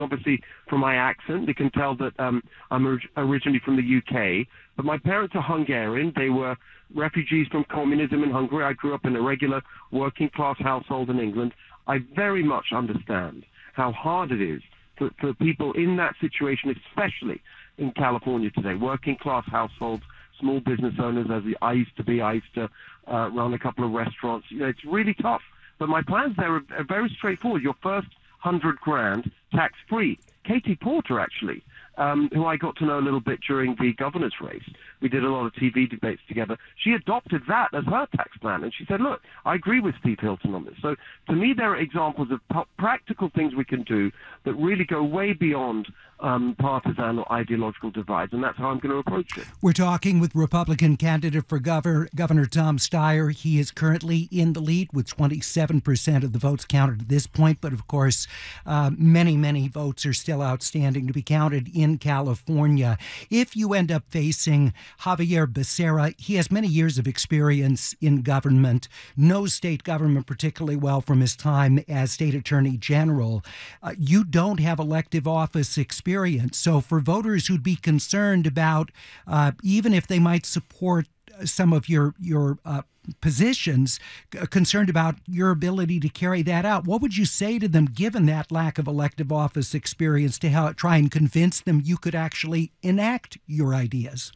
obviously from my accent, they can tell that I'm originally from the UK. But my parents are Hungarian. They were refugees from communism in Hungary. I grew up in a regular working class household in England. I very much understand how hard it is for people in that situation, especially in California today, working class households, small business owners, as I used to be. I used to run a couple of restaurants. It's really tough. But my plans there are very straightforward. Your first $100,000 tax-free. Katie Porter, actually, who I got to know a little bit during the governor's race. We did a lot of TV debates together. She adopted that as her tax plan, and she said, look, I agree with Steve Hilton on this. So to me, there are examples of practical things we can do that really go way beyond partisan or ideological divides, and that's how I'm going to approach it. We're talking with Republican candidate for Governor Tom Steyer. He is currently in the lead with 27% of the votes counted at this point, but of course, many votes are still outstanding to be counted in California. If you end up facing Javier Becerra, he has many years of experience in government, knows state government particularly well from his time as state attorney general. You don't have elective office experience. So for voters who'd be concerned about, even if they might support some of your positions, concerned about your ability to carry that out, what would you say to them, given that lack of elective office experience, to try and convince them you could actually enact your ideas?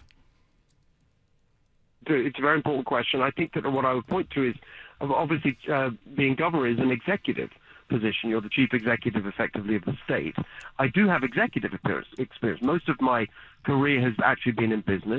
It's a very important question. I think that what I would point to is, obviously, being governor is an executive position. You're the chief executive, effectively, of the state. I do have executive experience. Most of my career has actually been in business.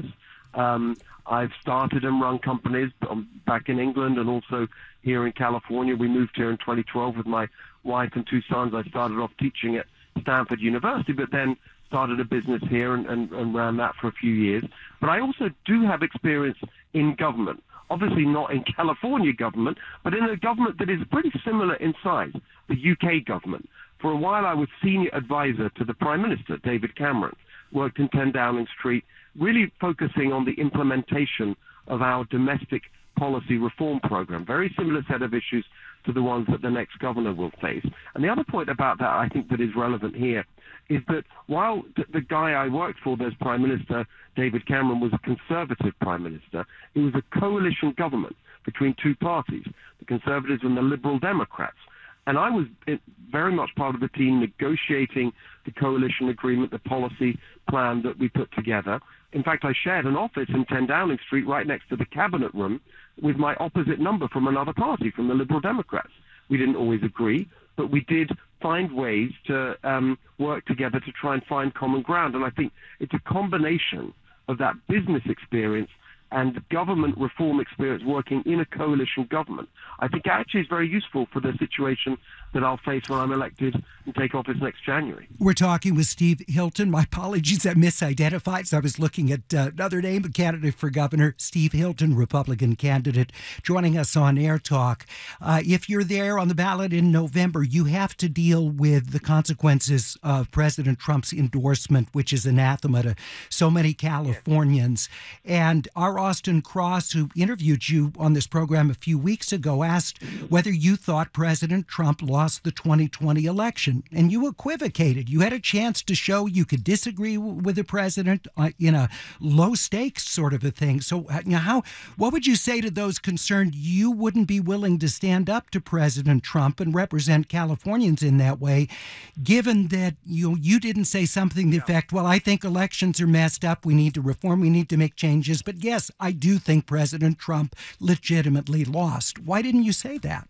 I've started and run companies back in England and also here in California. We moved here in 2012 with my wife and two sons. I started off teaching at Stanford University, but then started a business here and ran that for a few years. But I also do have experience in government. Obviously not in California government, but in a government that is pretty similar in size, the UK government. For a while, I was senior advisor to the Prime Minister, David Cameron, worked in 10 Downing Street, really focusing on the implementation of our domestic policy reform program. Very similar set of issues to the ones that the next governor will face. And the other point about that I think that is relevant here is that while the guy I worked for, as Prime Minister, David Cameron, was a conservative Prime Minister, it was a coalition government between two parties, the Conservatives and the Liberal Democrats. And I was very much part of the team negotiating the coalition agreement, the policy plan that we put together. In fact, I shared an office in 10 Downing Street right next to the cabinet room with my opposite number from another party, from the Liberal Democrats. We didn't always agree, but we did find ways to work together to try and find common ground. And I think it's a combination of that business experience and government reform experience working in a coalition government. I think actually is very useful for the situation that I'll face when I'm elected and take office next January. We're talking with Steve Hilton. My apologies, I misidentified. So I was looking at another name, a candidate for governor, Steve Hilton, Republican candidate, joining us on Air Talk. If you're there on the ballot in November, you have to deal with the consequences of President Trump's endorsement, which is anathema to so many Californians. And our Austin Cross, who interviewed you on this program a few weeks ago, asked whether you thought President Trump lost the 2020 election. And you equivocated. You had a chance to show you could disagree with the president in a low-stakes sort of a thing. So what would you say to those concerned you wouldn't be willing to stand up to President Trump and represent Californians in that way, given that you didn't say something to the effect, well, I think elections are messed up, we need to reform, we need to make changes, but yes, I do think President Trump legitimately lost. Why didn't you say that?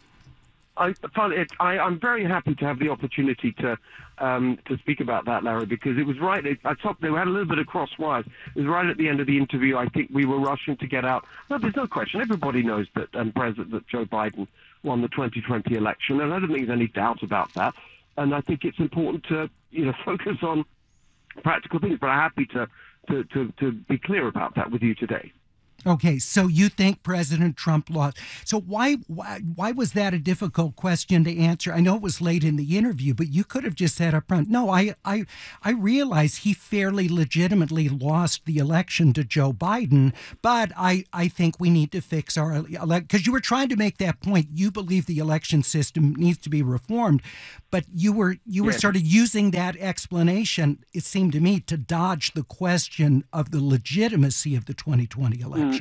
I'm very happy to have the opportunity to speak about that, Larry, because it was right. I thought they had a little bit of cross wires. It was right at the end of the interview. I think we were rushing to get out. No, there's no question. Everybody knows that that Joe Biden won the 2020 election, and I don't think there's any doubt about that. And I think it's important to focus on practical things. But I'm happy to be clear about that with you today. Okay, so you think President Trump lost? So why was that a difficult question to answer? I know it was late in the interview, but you could have just said up front, no, I realize he fairly legitimately lost the election to Joe Biden, but I think we need to fix our because you were trying to make that point. You believe the election system needs to be reformed, but you were Yes. sort of using that explanation, it seemed to me, to dodge the question of the legitimacy of the 2020 election.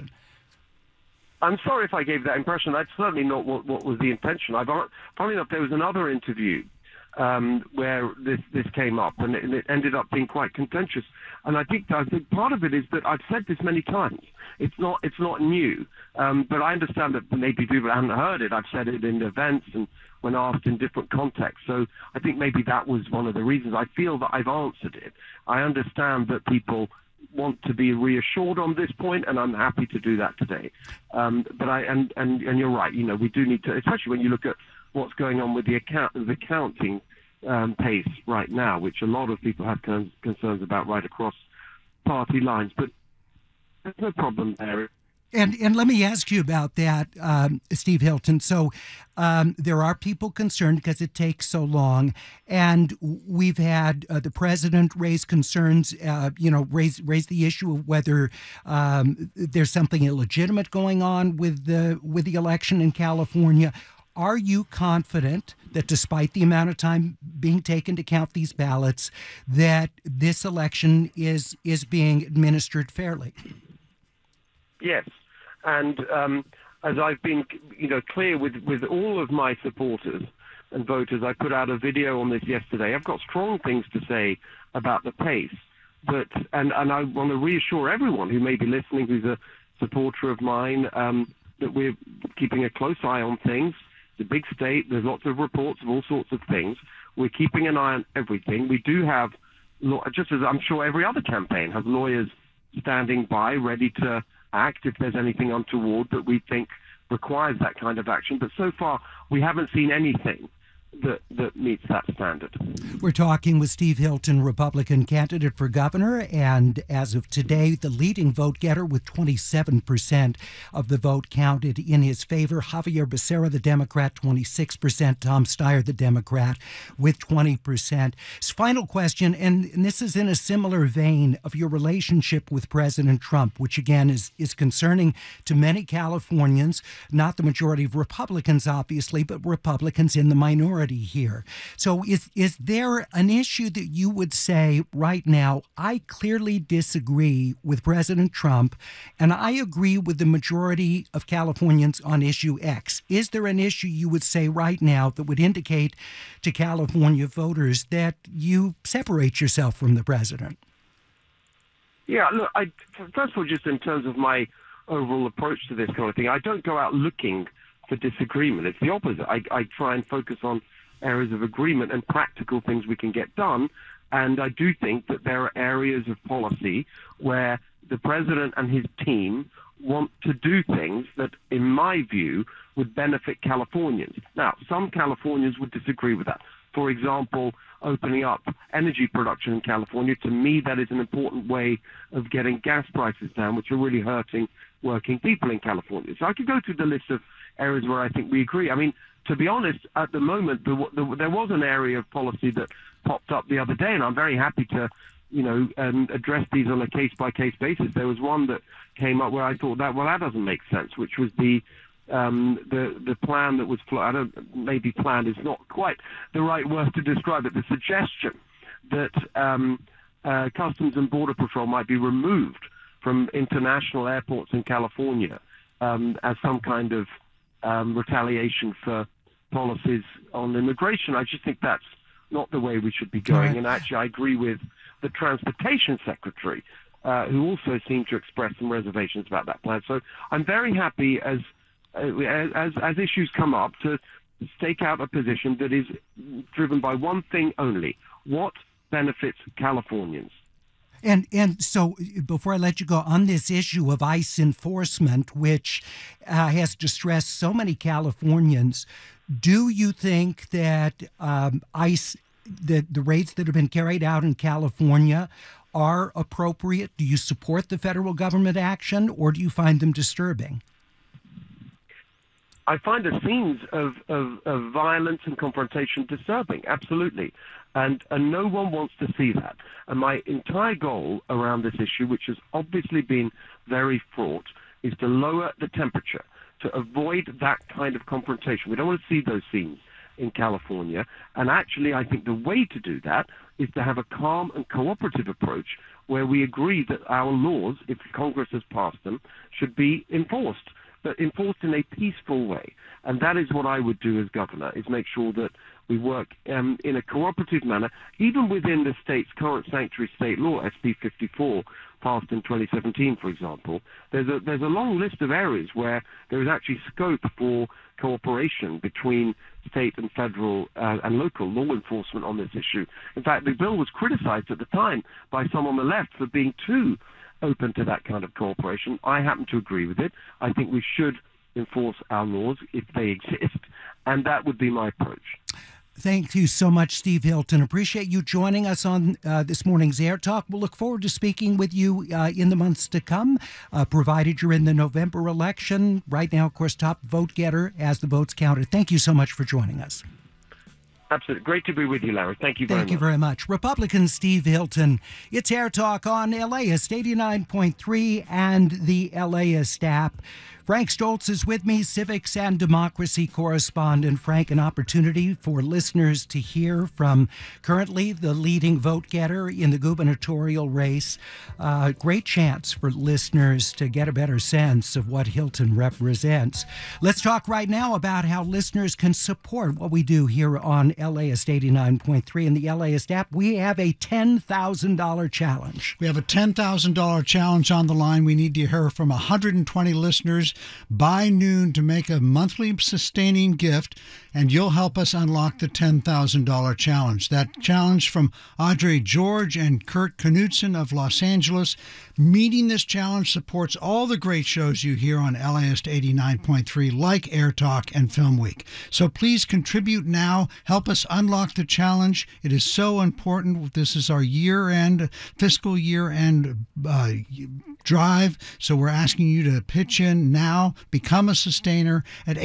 I'm sorry if I gave that impression. That's certainly not what was the intention. Funny enough, there was another interview where this came up, and it ended up being quite contentious. And I think part of it is that I've said this many times. It's not new, but I understand that maybe people haven't heard it. I've said it in events and when asked in different contexts. So I think maybe that was one of the reasons. I feel that I've answered it. I understand that people want to be reassured on this point, and I'm happy to do that today. But and you're right. You know, we do need to, especially when you look at what's going on with the counting pace right now, which a lot of people have concerns about right across party lines. But there's no problem there. And let me ask you about that, Steve Hilton. So there are people concerned because it takes so long, and we've had the president raise concerns, raise the issue of whether there's something illegitimate going on with the election in California. Are you confident that despite the amount of time being taken to count these ballots, that this election is being administered fairly? Yes. And as I've been, clear with all of my supporters and voters, I put out a video on this yesterday. I've got strong things to say about the pace, and I want to reassure everyone who may be listening, who's a supporter of mine, that we're keeping a close eye on things. It's a big state. There's lots of reports of all sorts of things. We're keeping an eye on everything. We do have, just as I'm sure every other campaign has, lawyers standing by, ready to act if there's anything untoward that we think requires that kind of action. But so far, we haven't seen anything that meets that standard. We're talking with Steve Hilton, Republican candidate for governor, and as of today, the leading vote getter with 27% of the vote counted in his favor. Javier Becerra, the Democrat, 26%. Tom Steyer, the Democrat, with 20%. Final question, and this is in a similar vein of your relationship with President Trump, which again is concerning to many Californians, not the majority of Republicans, obviously, but Republicans in the minority here. So is there an issue that you would say right now, I clearly disagree with President Trump and I agree with the majority of Californians on issue X? Is there an issue you would say right now that would indicate to California voters that you separate yourself from the president? Yeah, look, first of all, just in terms of my overall approach to this kind of thing, I don't go out looking for disagreement. It's the opposite. I try and focus on areas of agreement and practical things we can get done. And I do think that there are areas of policy where the president and his team want to do things that, in my view, would benefit Californians. Now, some Californians would disagree with that. For example, opening up energy production in California, to me, that is an important way of getting gas prices down, which are really hurting working people in California. So I could go through the list of areas where I think we agree. I mean, to be honest, at the moment, there was an area of policy that popped up the other day, and I'm very happy to, address these on a case-by-case basis. There was one that came up where I thought that doesn't make sense, which was the plan that was, maybe plan is not quite the right word to describe it, the suggestion that Customs and Border Patrol might be removed from international airports in California as some kind of retaliation for policies on immigration. I just think that's not the way we should be going. Right. And actually, I agree with the Transportation Secretary, who also seemed to express some reservations about that plan. So I'm very happy as issues come up to stake out a position that is driven by one thing only: what benefits Californians. And so before I let you go, on this issue of ICE enforcement, which has distressed so many Californians, do you think that ICE, the raids that have been carried out in California, are appropriate? Do you support the federal government action, or do you find them disturbing? I find the scenes of violence and confrontation disturbing, absolutely. And no one wants to see that. And my entire goal around this issue, which has obviously been very fraught, is to lower the temperature, to avoid that kind of confrontation. We don't want to see those scenes in California. And actually, I think the way to do that is to have a calm and cooperative approach where we agree that our laws, if Congress has passed them, should be enforced, but enforced in a peaceful way. And that is what I would do as governor, is make sure that we work in a cooperative manner, even within the state's current sanctuary state law, SB 54, passed in 2017, for example. There's a long list of areas where there is actually scope for cooperation between state and federal and local law enforcement on this issue. In fact, the bill was criticized at the time by some on the left for being too open to that kind of cooperation. I happen to agree with it. I think we should enforce our laws if they exist, and that would be my approach. Thank you so much, Steve Hilton. Appreciate you joining us on this morning's Air Talk. We'll look forward to speaking with you in the months to come, provided you're in the November election. Right now, of course, top vote getter as the votes counted. Thank you so much for joining us. Absolutely. Great to be with you, Larry. Thank you very much. Thank you very much. Republican Steve Hilton. It's Air Talk on LAist 89.3 and the LAist app. Frank Stoltz is with me, civics and democracy correspondent. Frank, an opportunity for listeners to hear from currently the leading vote getter in the gubernatorial race. Great chance for listeners to get a better sense of what Hilton represents. Let's talk right now about how listeners can support what we do here on LAist 89.3 and the LAist app. We have a $10,000 challenge. We have a $10,000 challenge on the line. We need to hear from 120 listeners by noon to make a monthly sustaining gift, and you'll help us unlock the $10,000 challenge. That challenge from Audrey George and Kurt Knudsen of Los Angeles. Meeting this challenge supports all the great shows you hear on LAist 89.3, like Air Talk and Film Week. So please contribute now. Help us unlock the challenge. It is so important. This is our fiscal year-end drive. So we're asking you to pitch in now. Become a sustainer at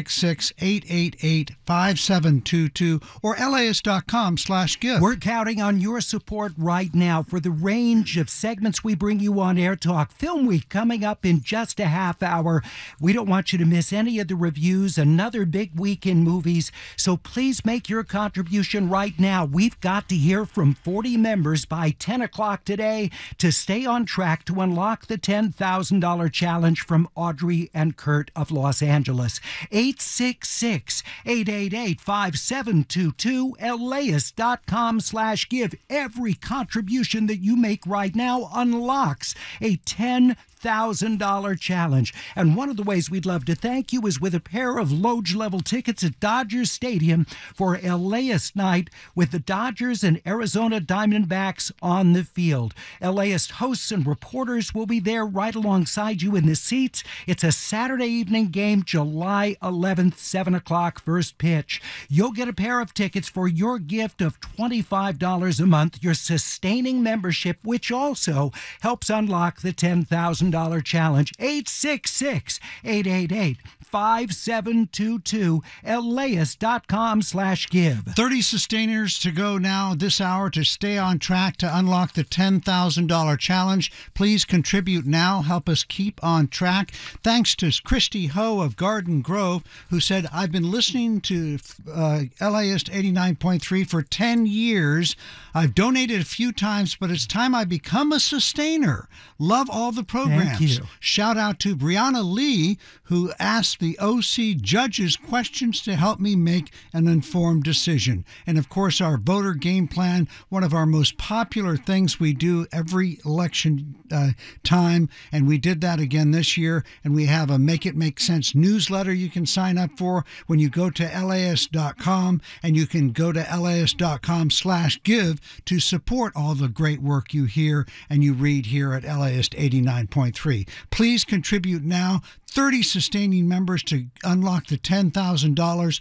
866-888-5722 or LAist.com/give. We're counting on your support right now for the range of segments we bring you on Air Talk. Film Week coming up in just a half hour. We don't want you to miss any of the reviews. Another big week in movies. So please make your contribution right now. We've got to hear from 40 members by 10 o'clock today to stay on track to unlock the $10,000 challenge from Audrey and Kurt of Los Angeles. 866-888-5722, LAist.com/give. Every contribution that you make right now unlocks a $10,000 challenge. And one of the ways we'd love to thank you is with a pair of Loge-level tickets at Dodger Stadium for LAist night with the Dodgers and Arizona Diamondbacks on the field. LAist hosts and reporters will be there right alongside you in the seats. It's a Saturday evening game, July 11th, 7 o'clock, first pitch. You'll get a pair of tickets for your gift of $25 a month, your sustaining membership, which also helps unlock the $10,000 challenge. 866-888-5722, LAist.com/give. 30 sustainers to go now this hour to stay on track to unlock the $10,000 challenge. Please contribute now. Help us keep on track. Thanks to Christy Ho of Garden Grove, who said, I've been listening to LAist 89.3 for 10 years. I've donated a few times, but it's time I become a sustainer. Love all the programs. Thank you. Shout out to Brianna Lee, who asked the OC judges questions to help me make an informed decision. And of course, our voter game plan, one of our most popular things we do every election time. And we did that again this year. And we have a Make It Make Sense newsletter you can sign up for when you go to LAist.com, and you can go to LAist.com/give to support all the great work you hear and you read here at LAist 89.3. Please contribute now. 30 sustaining members to unlock the $10,000.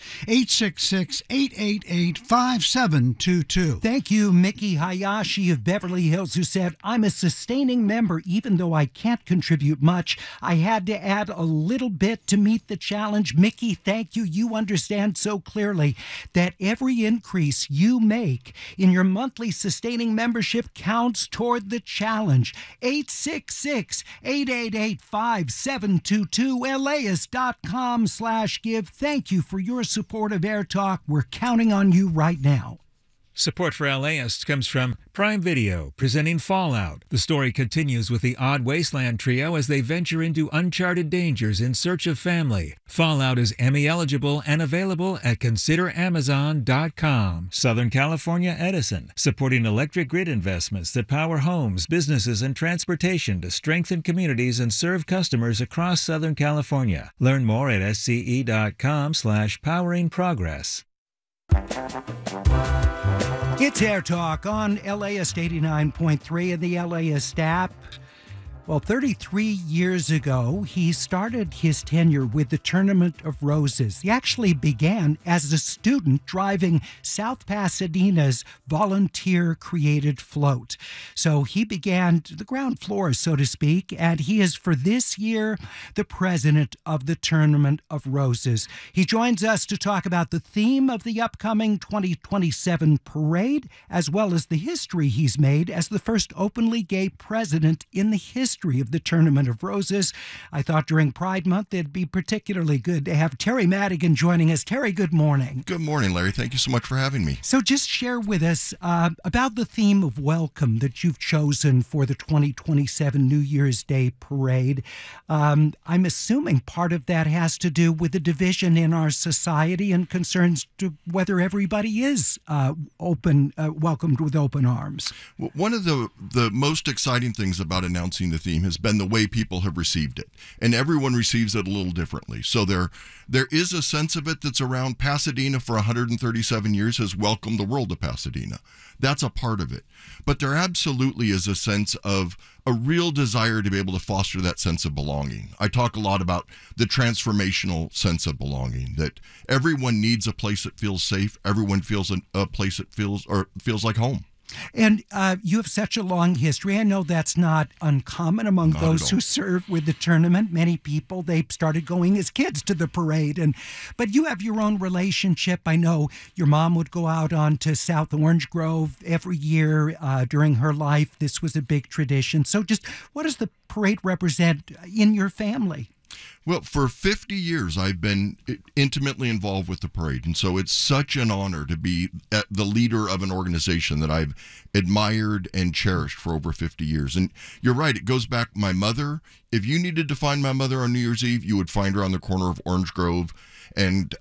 866-888-5722. Thank you, Mickey Hayashi of Beverly Hills, who said, I'm a sustaining member. Even though I can't contribute much, I had to add a little bit to meet the challenge. Mickey, thank you. You understand so clearly that every increase you make in your monthly sustaining membership counts toward the challenge. 866-888-5722, LAist.com/give. Thank you for your support of Air Talk. We're counting on you right now. Support for LAist comes from Prime Video, presenting Fallout. The story continues with the Odd Wasteland trio as they venture into uncharted dangers in search of family. Fallout is Emmy eligible and available at consideramazon.com. Southern California Edison, supporting electric grid investments that power homes, businesses, and transportation to strengthen communities and serve customers across Southern California. Learn more at sce.com/poweringprogress. It's Air Talk on LAist 89.3 and the LAist app. Well, 33 years ago, he started his tenure with the Tournament of Roses. He actually began as a student driving South Pasadena's volunteer-created float. So he began the ground floor, so to speak, and he is, for this year, the president of the Tournament of Roses. He joins us to talk about the theme of the upcoming 2027 parade, as well as the history he's made as the first openly gay president in the history of the Tournament of Roses. I thought during Pride Month it'd be particularly good to have Terry Madigan joining us. Terry, good morning. Good morning, Larry. Thank you so much for having me. So just share with us about the theme of welcome that you've chosen for the 2027 New Year's Day parade. I'm assuming part of that has to do with the division in our society and concerns to whether everybody is welcomed with open arms. Well, one of the most exciting things about announcing the theme has been the way people have received it, and everyone receives it a little differently. So there is a sense of it that's around Pasadena for 137 years has welcomed the world to Pasadena. That's a part of it. But there absolutely is a sense of a real desire to be able to foster that sense of belonging. I talk a lot about the transformational sense of belonging, that everyone needs a place that feels safe. Everyone feels a place that feels like home. And you have such a long history. I know that's not uncommon among those who serve with the tournament. Many people, they started going as kids to the parade. But you have your own relationship. I know your mom would go out onto South Orange Grove every year during her life. This was a big tradition. So just what does the parade represent in your family? Well, for 50 years, I've been intimately involved with the parade, and so it's such an honor to be the leader of an organization that I've admired and cherished for over 50 years. And you're right, it goes back, my mother. If you needed to find my mother on New Year's Eve, you would find her on the corner of Orange Grove and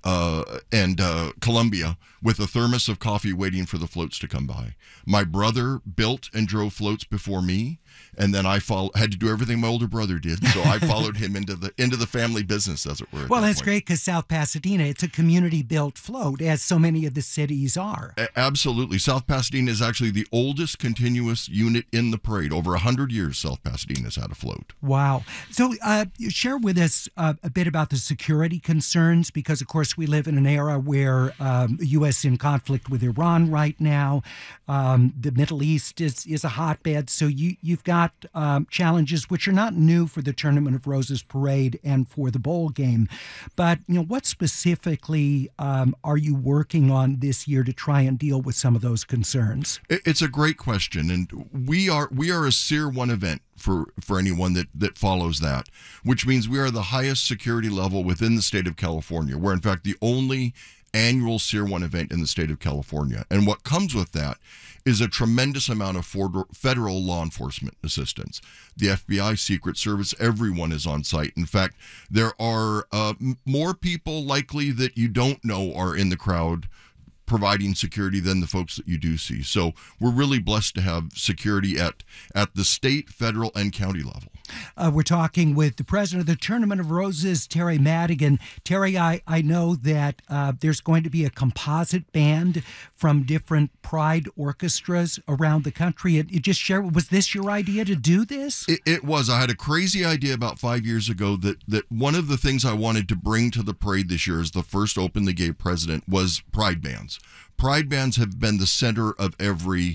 Columbia with a thermos of coffee waiting for the floats to come by. My brother built and drove floats before me, and then I had to do everything my older brother did, so I followed him into the family business, as it were. Well, that's great, because South Pasadena, it's a community-built float, as so many of the cities are. Absolutely. South Pasadena is actually the oldest continuous unit in the parade. Over 100 years, South Pasadena's had a float. Wow. So share with us a bit about the security concerns, because, of course, we live in an era where the U.S. in conflict with Iran right now. The Middle East is a hotbed, so you've got challenges which are not new for the Tournament of Roses parade and for the bowl game. But, what specifically are you working on this year to try and deal with some of those concerns? It's a great question, and we are a SEER 1 event for anyone that follows that, which means we are the highest security level within the state of California. We're, in fact, the only annual SEER 1 event in the state of California. And what comes with that is a tremendous amount of federal law enforcement assistance. The FBI, Secret Service, everyone is on site. In fact, there are more people likely that you don't know are in the crowd providing security than the folks that you do see. So we're really blessed to have security at the state, federal, and county level. We're talking with the president of the Tournament of Roses, Terry Madigan. Terry, I know that there's going to be a composite band from different Pride orchestras around the country. Was this your idea to do this? It was. I had a crazy idea about 5 years ago that one of the things I wanted to bring to the parade this year as the first openly gay president was Pride bands. Pride bands have been the center of every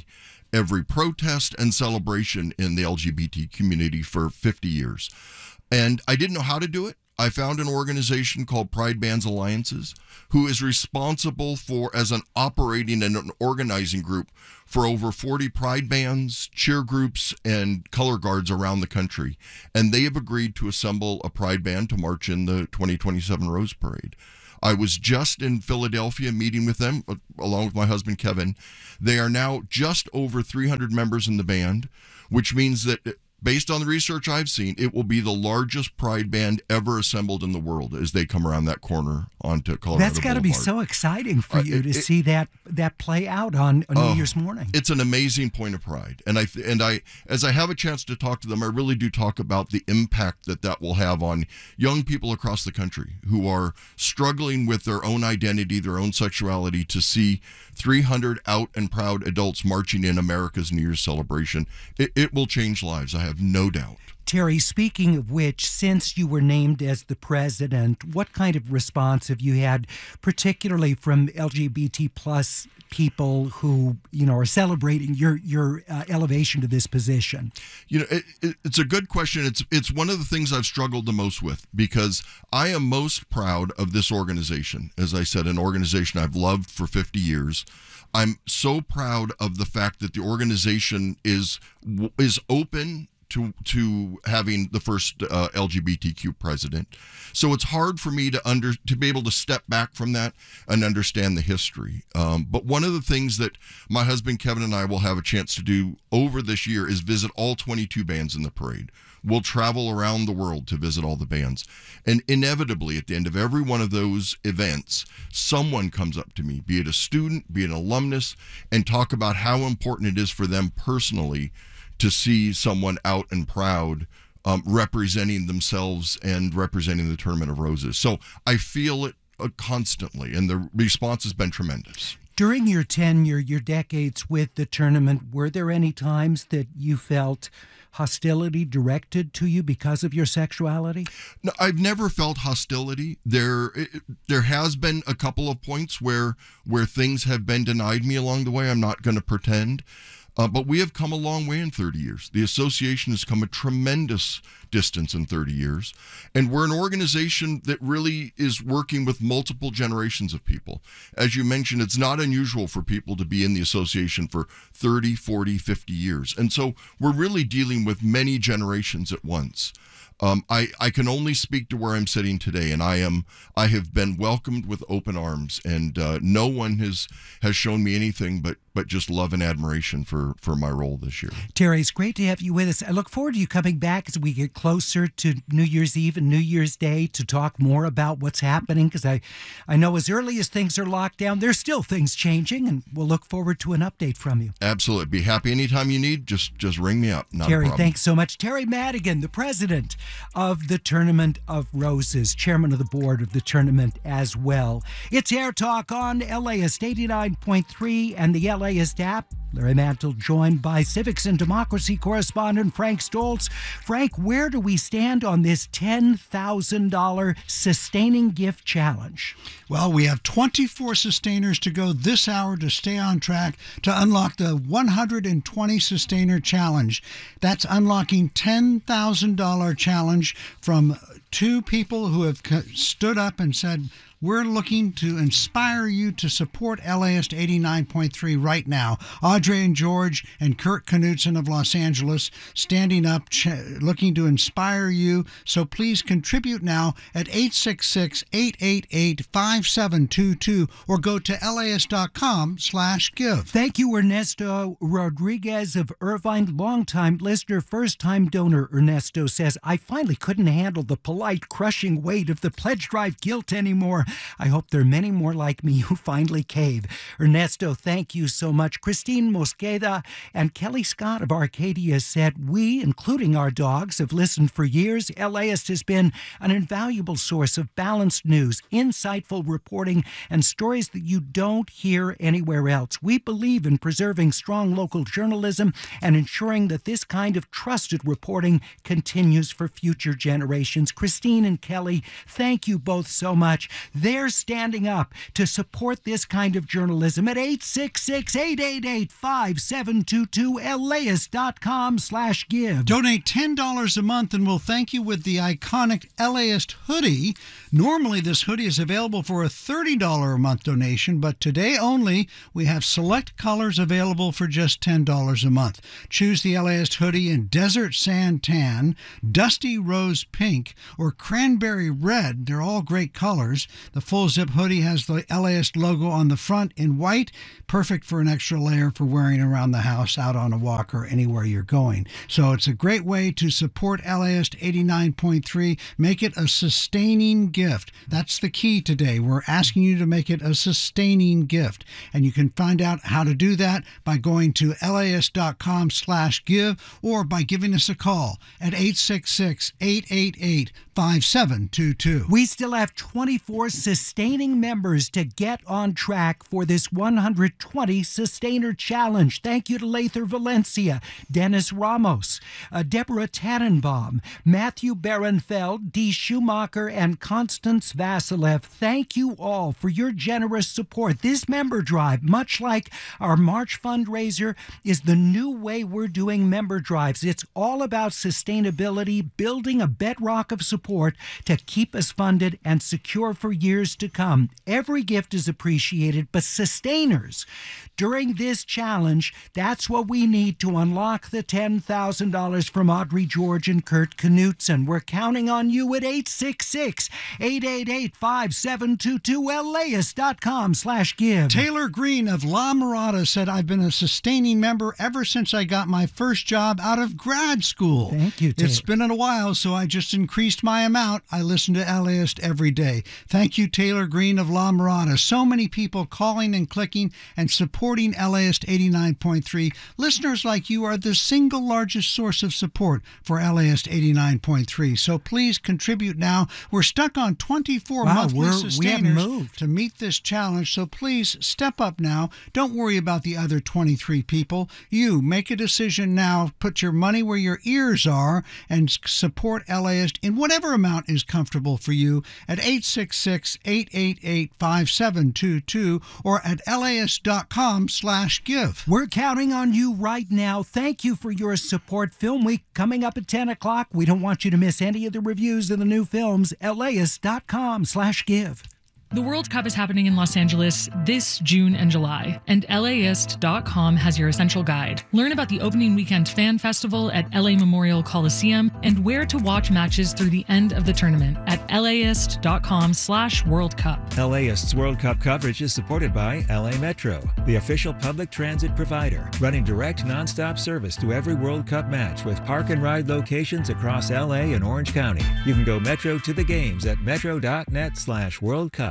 protest and celebration in the LGBT community for 50 years. And I didn't know how to do it. I found an organization called Pride Bands Alliances, who is responsible for, as an operating and an organizing group, for over 40 Pride bands, cheer groups, and color guards around the country. And they have agreed to assemble a Pride band to march in the 2027 Rose Parade. I was just in Philadelphia meeting with them, along with my husband, Kevin. They are now just over 300 members in the band, which means that, based on the research I've seen, it will be the largest Pride band ever assembled in the world as they come around that corner onto Colorado That's got to be so exciting for you to see that play out on New Year's morning. It's an amazing point of pride. And I, as I have a chance to talk to them, I really do talk about the impact that will have on young people across the country who are struggling with their own identity, their own sexuality, to see 300 out and proud adults marching in America's New Year's celebration. It will change lives, I have no doubt. Terry, speaking of which, since you were named as the president, what kind of response have you had, particularly from LGBT plus people who, are celebrating your elevation to this position? It's a good question. It's one of the things I've struggled the most with, because I am most proud of this organization. As I said, an organization I've loved for 50 years. I'm so proud of the fact that the organization is open to having the first LGBTQ president. So it's hard for me to be able to step back from that and understand the history. But one of the things that my husband Kevin and I will have a chance to do over this year is visit all 22 bands in the parade. We'll travel around the world to visit all the bands. And inevitably, at the end of every one of those events, someone comes up to me, be it a student, be it an alumnus, and talk about how important it is for them personally to see someone out and proud, representing themselves and representing the Tournament of Roses. So I feel it constantly, and the response has been tremendous. During your tenure, your decades with the tournament, were there any times that you felt hostility directed to you because of your sexuality? No, I've never felt hostility. There has been a couple of points where things have been denied me along the way. I'm not going to pretend. But we have come a long way in 30 years. The association has come a tremendous distance in 30 years. And we're an organization that really is working with multiple generations of people. As you mentioned, it's not unusual for people to be in the association for 30, 40, 50 years. And so we're really dealing with many generations at once. I can only speak to where I'm sitting today, and I have been welcomed with open arms, and no one has shown me anything but just love and admiration for my role this year. Terry, it's great to have you with us. I look forward to you coming back as we get closer to New Year's Eve and New Year's Day to talk more about what's happening, because I know as early as things are locked down, there's still things changing, and we'll look forward to an update from you. Absolutely. Be happy anytime you need. Just ring me up. Not Terry, a problem. thanks so much. Terry Madigan, the president of the Tournament of Roses, chairman of the board of the tournament as well. It's Air Talk on LAist 89.3 and the LAist app. Larry Mantle joined by Civics and Democracy correspondent Frank Stoltz. Frank, where do we stand on this $10,000 sustaining gift challenge? Well, we have 24 sustainers to go this hour to stay on track to unlock the 120 sustainer challenge. That's unlocking $10,000 challenge from two people who have stood up and said, we're looking to inspire you to support LAist 89.3 right now. Audrey and George and Kurt Knutson of Los Angeles standing up, looking to inspire you. So please contribute now at 866-888-5722 or go to laist.com/give. Thank you, Ernesto Rodriguez of Irvine, longtime listener, first-time donor. Ernesto says, I finally couldn't handle the light crushing weight of the pledge drive guilt anymore. I hope there are many more like me who finally cave. Ernesto, thank you so much. Christine Mosqueda and Kelly Scott of Arcadia said, we, including our dogs, have listened for years. LAist has been an invaluable source of balanced news, insightful reporting, and stories that you don't hear anywhere else. We believe in preserving strong local journalism and ensuring that this kind of trusted reporting continues for future generations. Christine and Kelly, thank you both so much. They're standing up to support this kind of journalism at 866-888-5722, LAist.com/give. Donate $10 a month and we'll thank you with the iconic LAist hoodie. Normally, this hoodie is available for a $30 a month donation, but today only, we have select colors available for just $10 a month. Choose the LAist hoodie in Desert Sand Tan, Dusty Rose Pink, or Cranberry Red. They're all great colors. The full zip hoodie has the LAist logo on the front in white, perfect for an extra layer for wearing around the house, out on a walk, or anywhere you're going. So it's a great way to support LAist 89.3. Make it a sustaining gift. That's the key today. We're asking you to make it a sustaining gift. And you can find out how to do that by going to LAist.com/give or by giving us a call at 866-888-5722. We still have 24 sustaining members to get on track for this 120 Sustainer Challenge. Thank you to Lather Valencia, Dennis Ramos, Deborah Tannenbaum, Matthew Barenfeld, Dee Schumacher, and Constance Vasilev. Thank you all for your generous support. This member drive, much like our March fundraiser, is the new way we're doing member drives. It's all about sustainability, building a bedrock of support to keep us funded and secure for years to come. Every gift is appreciated, but sustainers, during this challenge, that's what we need to unlock the $10,000 from Audrey George and Kurt Knutson. We're counting on you at 866-888-5722, LAist.com/give. Taylor Green of La Mirada said, I've been a sustaining member ever since I got my first job out of grad school. Thank you, Taylor. It's been a while, so I just increased my amount. I listen to LAist every day. Thank you, Taylor Green of La Mirada. So many people calling and clicking and supporting LAist 89.3. Listeners like you are the single largest source of support for LAist 89.3. So please contribute now. We're stuck on 24 monthly sustainers to meet this challenge. So please step up now. Don't worry about the other 23 people. You make a decision now. Put your money where your ears are and support LAist in whatever amount is comfortable for you at 866-888-5722 or at LAist.com/give. We're counting on you right now. Thank you for your support. Film Week coming up at 10 o'clock. We don't want you to miss any of the reviews of the new films. LAist.com/give. The World Cup is happening in Los Angeles this June and July, and LAist.com has your essential guide. Learn about the opening weekend fan festival at LA Memorial Coliseum and where to watch matches through the end of the tournament at LAist.com/World Cup. LAist's World Cup coverage is supported by LA Metro, the official public transit provider, running direct nonstop service to every World Cup match with park and ride locations across LA and Orange County. You can go Metro to the games at metro.net/World Cup.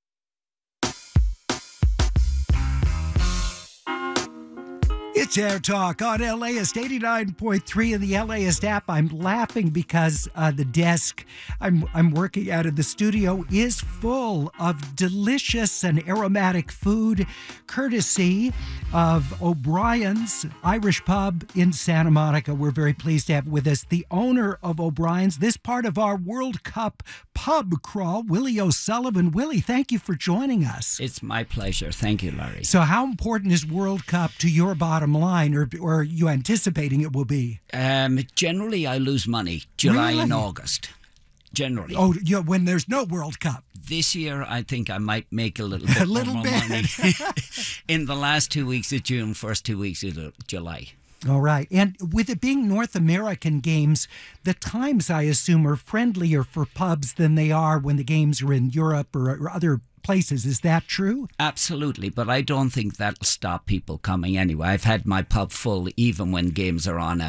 It's Air Talk on LAist 89.3 in the LAist app. I'm laughing because the desk I'm working out of the studio is full of delicious and aromatic food, courtesy of O'Brien's Irish Pub in Santa Monica. We're very pleased to have with us the owner of O'Brien's, this part of our World Cup pub crawl, Willie O'Sullivan. Willie, thank you for joining us. It's my pleasure. Thank you, Larry. So how important is World Cup to your bottom line, or are you anticipating it will be? Generally, I lose money July Really? and August. Generally. Oh, yeah, when there's no World Cup. This year, I think I might make a little bit little more bit. money in the last 2 weeks of June, first 2 weeks of July. All right. And with it being North American games, the times, I assume, are friendlier for pubs than they are when the games are in Europe or other places. Is that true? Absolutely, but I don't think that'll stop people coming anyway. I've had my pub full even when games are on at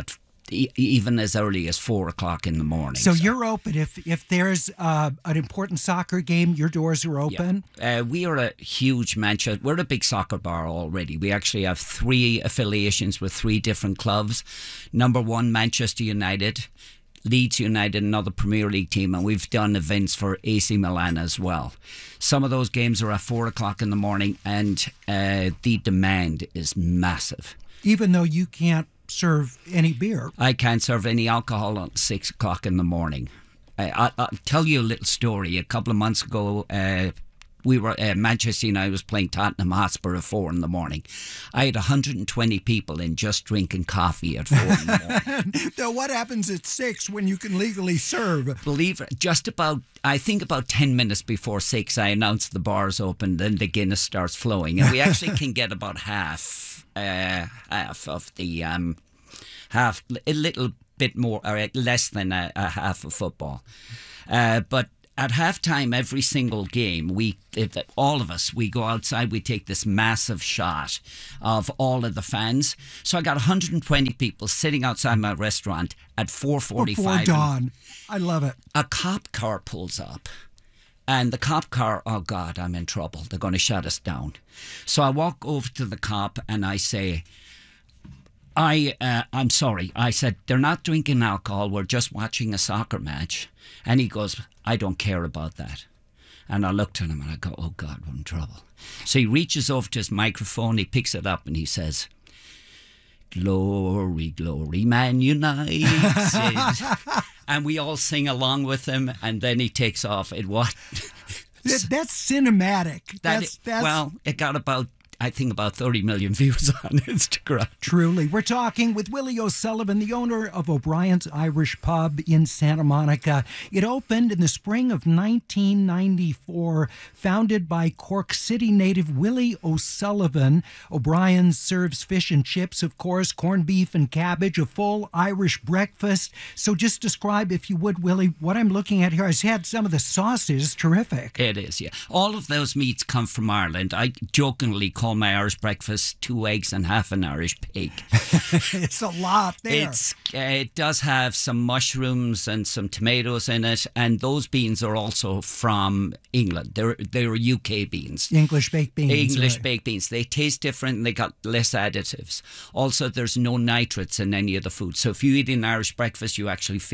even as early as 4 o'clock in the morning. So you're open if there's an important soccer game, your doors are open? Yeah. We are a huge Manchester. We're a big soccer bar already. We actually have 3 affiliations with 3 different clubs. Number 1, Manchester United, Leeds United, another Premier League team, and we've done events for AC Milan as well. Some of those games are at 4 o'clock in the morning, and the demand is massive. Even though you can't serve any beer. I can't serve any alcohol at 6 o'clock in the morning. I'll tell you a little story. A couple of months ago, we were Manchester United was playing Tottenham Hotspur at 4 in the morning. I had 120 people in just drinking coffee at 4 in the morning. Now, what happens at 6 when you can legally serve? Believe it, I think about 10 minutes before 6, I announced the bar's open, then the Guinness starts flowing, and we actually can get about half of the half, a little bit more, or less than a half of football. But at halftime, every single game, all of us, we go outside, we take this massive shot of all of the fans. So I got 120 people sitting outside my restaurant at 4:45. Before dawn. I love it. A cop car pulls up. And the cop car, oh God, I'm in trouble. They're going to shut us down. So I walk over to the cop and I say, I'm sorry. I said, they're not drinking alcohol. We're just watching a soccer match. And he goes, I don't care about that. And I looked at him and I go, oh God, we're in trouble. So he reaches over to his microphone, he picks it up and he says, glory, glory, Man United. And we all sing along with him, and then he takes off. That's cinematic. Well, it got about 30 million views on Instagram. Truly. We're talking with Willie O'Sullivan, the owner of O'Brien's Irish Pub in Santa Monica. It opened in the spring of 1994, founded by Cork City native Willie O'Sullivan. O'Brien's serves fish and chips, of course, corned beef and cabbage, a full Irish breakfast. So just describe, if you would, Willie, what I'm looking at here. I've had some of the sauces. Terrific. It is, yeah. All of those meats come from Ireland. I jokingly call my Irish breakfast 2 eggs and half an Irish pig. It's a lot there. It does have some mushrooms and some tomatoes in it, and those beans are also from England. They're UK beans. English baked beans. English baked beans. They taste different and they got less additives. Also, there's no nitrates in any of the food. So if you eat an Irish breakfast, you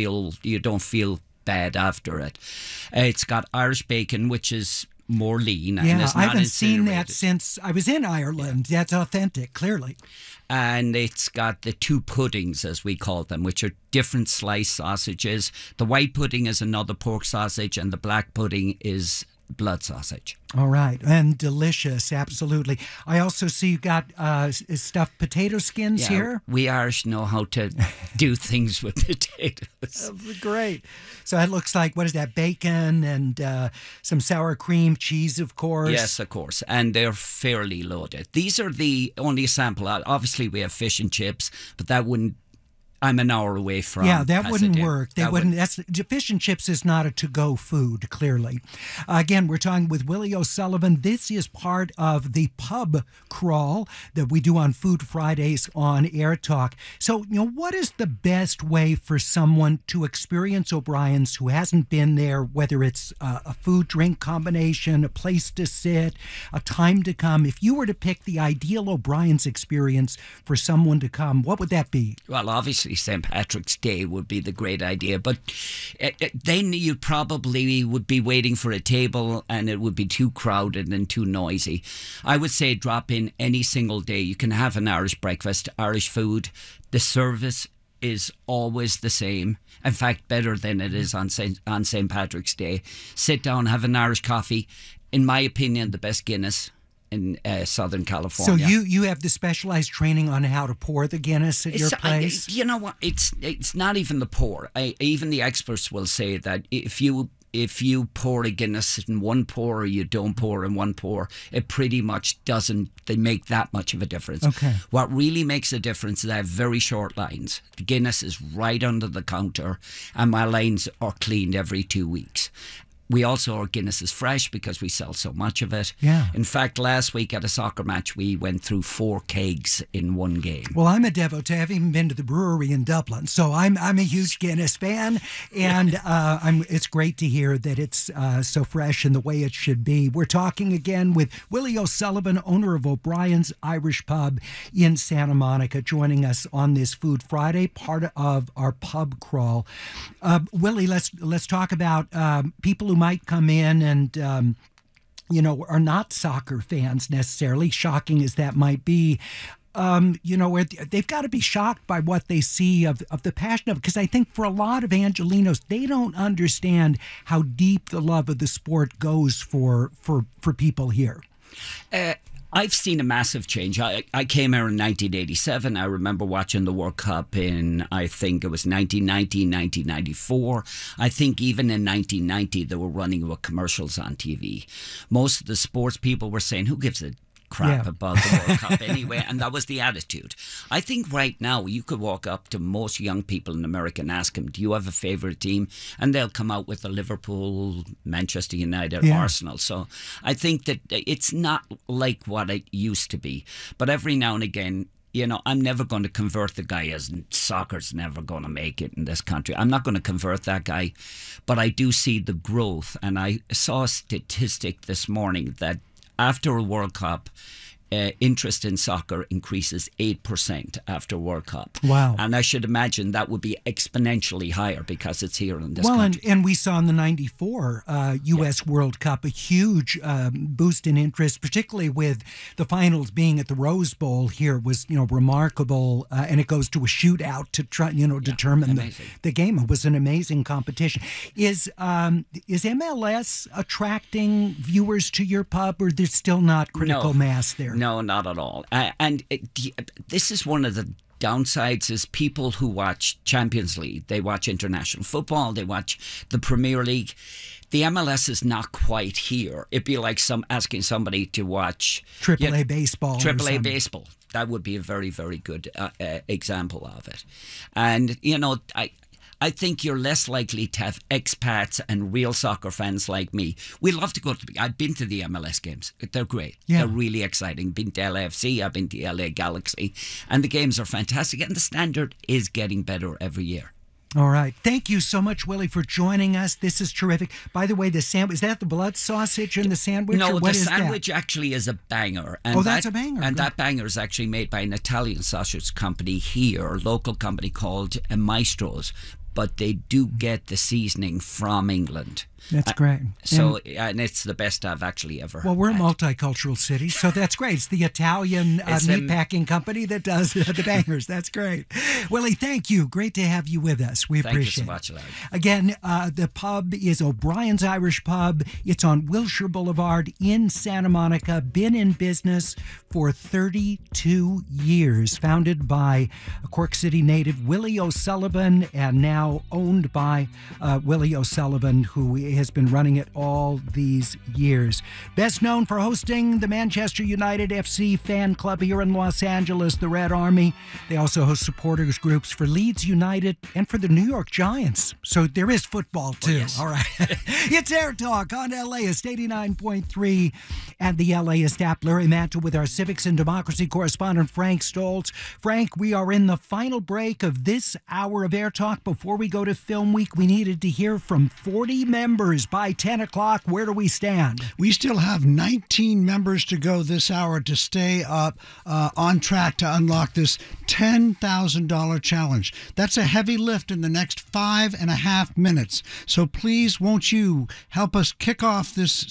don't feel bad after it. It's got Irish bacon, which is more lean. Yeah, and it's I not haven't seen that incinerated. since I was in Ireland. That's authentic, clearly. And it's got the 2 puddings, as we call them, which are different sliced sausages. The white pudding is another pork sausage, and the black pudding is blood sausage. All right, and delicious, absolutely. I also see you got stuffed potato skins here. We Irish know how to do things with potatoes. Great. So it looks like, what is that, bacon and some sour cream, cheese, of course. Yes, of course, and they're fairly loaded. These are the only sample. Obviously, we have fish and chips, but that wouldn't. I'm an hour away from. Yeah, that wouldn't Pasadena. work. That's fish and chips is not a to-go food. Clearly, again, we're talking with Willie O'Sullivan. This is part of the pub crawl that we do on Food Fridays on Air Talk. So, what is the best way for someone to experience O'Brien's who hasn't been there? Whether it's a food-drink combination, a place to sit, a time to come. If you were to pick the ideal O'Brien's experience for someone to come, what would that be? Well, obviously St. Patrick's Day would be the great idea, but then you probably would be waiting for a table and it would be too crowded and too noisy. I would say drop in any single day. You can have an Irish breakfast, Irish food. The service is always the same. In fact, better than it is on St. Patrick's Day. Sit down, have an Irish coffee. In my opinion, the best Guinness in Southern California. So you have the specialized training on how to pour the Guinness at your place? You know what? It's not even the pour. Even the experts will say that if you pour a Guinness in one pour or you don't pour in one pour, it pretty much doesn't make that much of a difference. Okay. What really makes a difference is I have very short lines. The Guinness is right under the counter and my lines are cleaned every 2 weeks. we also, our Guinness is fresh because we sell so much of it. Yeah. In fact, last week at a soccer match, we went through 4 kegs in one game. Well, I'm a devotee. I've even been to the brewery in Dublin, so I'm a huge Guinness fan, and it's great to hear that it's so fresh and the way it should be. We're talking again with Willie O'Sullivan, owner of O'Brien's Irish Pub in Santa Monica, joining us on this Food Friday, part of our pub crawl. Willie, let's talk about people who might come in and are not soccer fans necessarily, shocking as that might be. Where they've got to be shocked by what they see of the passion of it. Because I think for a lot of Angelenos, they don't understand how deep the love of the sport goes for people here. I've seen a massive change. I came here in 1987. I remember watching the World Cup in, I think it was 1990, 1994. I think even in 1990, they were running with commercials on TV. Most of the sports people were saying, who gives a crap about the World Cup anyway, and that was the attitude. I think right now you could walk up to most young people in America and ask them, do you have a favourite team? And they'll come out with the Liverpool, Manchester United, Arsenal. So I think that it's not like what it used to be. But every now and again, I'm never going to convert the guy as soccer's never going to make it in this country. I'm not going to convert that guy, but I do see the growth. And I saw a statistic this morning that after a World Cup, interest in soccer increases 8% after World Cup. Wow. And I should imagine that would be exponentially higher because it's here in this country. And we saw in the 94 U.S. World Cup a huge boost in interest, particularly with the finals being at the Rose Bowl here was, remarkable. And it goes to a shootout to try, determine the game. It was an amazing competition. Is MLS attracting viewers to your pub, or there's still not critical mass there? No, not at all. This is one of the downsides is people who watch Champions League, they watch international football, they watch the Premier League. The MLS is not quite here. It'd be like asking somebody to watch AAA baseball. AAA baseball. That would be a very, very good example of it. And, I think you're less likely to have expats and real soccer fans like me. We love to go I've been to the MLS games. They're great. Yeah. They're really exciting. Been to LAFC, I've been to LA Galaxy, and the games are fantastic. And the standard is getting better every year. All right. Thank you so much, Willie, for joining us. This is terrific. By the way, the sandwich, is that the blood sausage in the sandwich? No, or what the is sandwich that? actually is a banger. And that's a banger. And that banger is actually made by an Italian sausage company here, a local company called Maestro's. But they do get the seasoning from England. That's great. And it's the best I've actually ever had. Well, we're a multicultural city, so that's great. It's the Italian meatpacking company that does the bangers. That's great. Willie, thank you. Great to have you with us. We appreciate it. Thank you so much, Larry. Again, the pub is O'Brien's Irish Pub. It's on Wilshire Boulevard in Santa Monica. Been in business for 32 years. Founded by a Cork City native, Willie O'Sullivan, and now owned by Willie O'Sullivan, who has been running it all these years. Best known for hosting the Manchester United FC fan club here in Los Angeles, the Red Army. They also host supporters groups for Leeds United and for the New York Giants. So there is football too. Yes. All right. It's Air Talk on LAist 89.3 and the LAist app. Larry Mantle with our Civics and Democracy correspondent Frank Stoltz. Frank, we are in the final break of this hour of Air Talk. Before we go to Film Week, we needed to hear from 40 members by 10 o'clock. Where do we stand? We still have 19 members to go this hour to stay up on track to unlock this $10,000 challenge. That's a heavy lift in the next 5.5 minutes. So please, won't you help us kick off this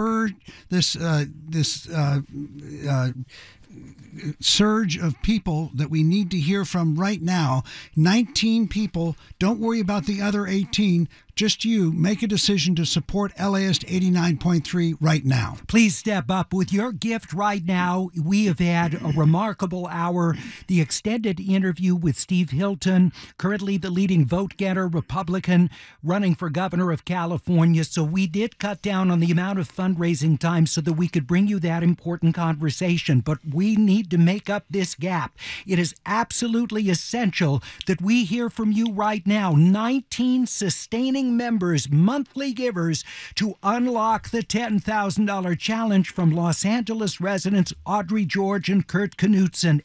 surge of people that we need to hear from right now. 19 people. Don't worry about the other 18. Just you. Make a decision to support LAist 89.3 right now. Please step up with your gift right now. We have had a remarkable hour. The extended interview with Steve Hilton, currently the leading vote-getter Republican running for governor of California. So we did cut down on the amount of fundraising time so that we could bring you that important conversation. But we need to make up this gap. It is absolutely essential that we hear from you right now. 19 sustaining sustaining members, monthly givers, to unlock the $10,000 challenge from Los Angeles residents Audrey George and Kurt Knutson.